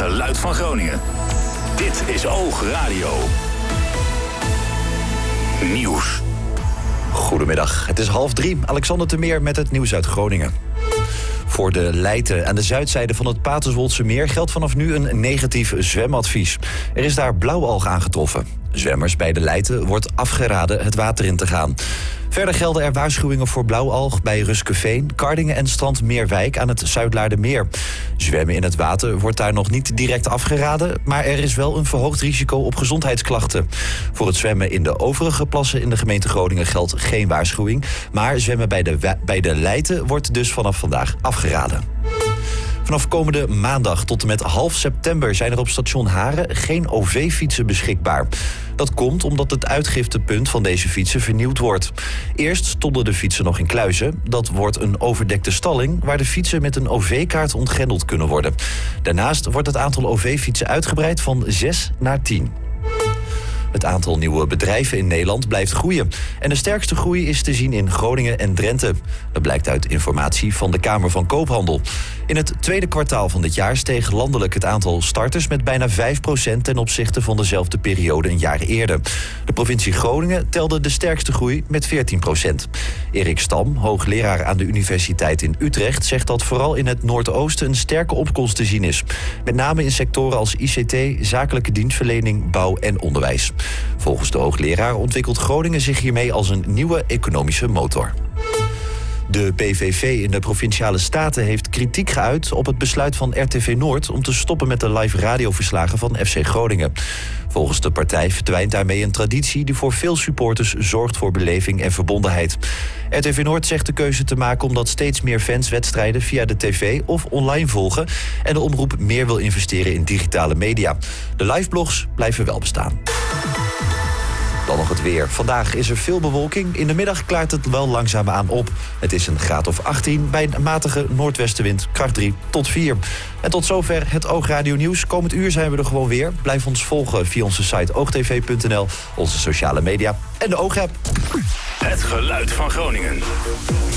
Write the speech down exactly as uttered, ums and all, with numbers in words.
geluid van Groningen. Dit is Oog Radio. Nieuws. Goedemiddag, het is half drie. Alexander Temeer met het nieuws uit Groningen. Voor de Leiten aan de zuidzijde van het Paterswoldse meer geldt vanaf nu een negatief zwemadvies. Er is daar blauwalg aangetroffen. Zwemmers bij de Leiten wordt afgeraden het water in te gaan. Verder gelden er waarschuwingen voor blauwalg bij Ruskeveen, Kardingen en strand Meerwijk aan het Zuidlaardermeer. Zwemmen in het water wordt daar nog niet direct afgeraden, maar er is wel een verhoogd risico op gezondheidsklachten. Voor het zwemmen in de overige plassen in de gemeente Groningen geldt geen waarschuwing, maar zwemmen bij de, bij de Leiten wordt dus vanaf vandaag afgeraden. Vanaf komende maandag tot en met half september zijn er op station Haren geen O V-fietsen beschikbaar. Dat komt omdat het uitgiftepunt van deze fietsen vernieuwd wordt. Eerst stonden de fietsen nog in Kluizen. Dat wordt een overdekte stalling waar de fietsen met een O V-kaart ontgrendeld kunnen worden. Daarnaast wordt het aantal O V-fietsen uitgebreid van zes naar tien. Het aantal nieuwe bedrijven in Nederland blijft groeien. En de sterkste groei is te zien in Groningen en Drenthe. Dat blijkt uit informatie van de Kamer van Koophandel. In het tweede kwartaal van dit jaar steeg landelijk het aantal starters met bijna vijf procent ten opzichte van dezelfde periode een jaar eerder. De provincie Groningen telde de sterkste groei met veertien procent. Erik Stam, hoogleraar aan de Universiteit in Utrecht, zegt dat vooral in het Noordoosten een sterke opkomst te zien is. Met name in sectoren als I C T, zakelijke dienstverlening, bouw en onderwijs. Volgens de hoogleraar ontwikkelt Groningen zich hiermee als een nieuwe economische motor. De P V V in de Provinciale Staten heeft kritiek geuit op het besluit van R T V Noord om te stoppen met de live radioverslagen van F C Groningen. Volgens de partij verdwijnt daarmee een traditie die voor veel supporters zorgt voor beleving en verbondenheid. R T V Noord zegt de keuze te maken omdat steeds meer fans wedstrijden via de tv of online volgen en de omroep meer wil investeren in digitale media. De liveblogs blijven wel bestaan. Dan nog het weer. Vandaag is er veel bewolking. In de middag klaart het wel langzaamaan op. Het is een graad of achttien bij een matige noordwestenwind, kracht drie tot vier. En tot zover het Oogradio Nieuws. Komend uur zijn we er gewoon weer. Blijf ons volgen via onze site oogtv punt n l, onze sociale media en de Oogapp. Het geluid van Groningen.